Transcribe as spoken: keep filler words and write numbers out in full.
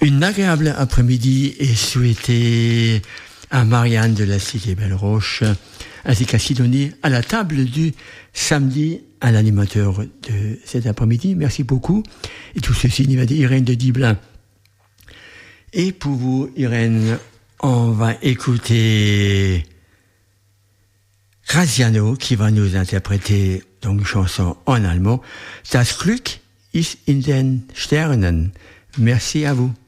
Une agréable après-midi est souhaitée à Marianne de la Cité Belle-Roche, ainsi qu'à Sidonie, à la table du samedi, à l'animateur de cet après-midi. Merci beaucoup. Et tout ceci, il va dire Irène de Diblin. Et pour vous, Irène, on va écouter Graziano qui va nous interpréter donc une chanson en allemand. Das Glück ist in den Sternen. Merci à vous.